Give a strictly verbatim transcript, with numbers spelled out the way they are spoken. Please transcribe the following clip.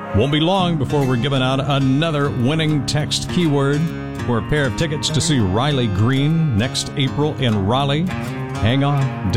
Won't be long before we're giving out another winning text keyword for a pair of tickets to see Riley Green next April in Raleigh. Hang on.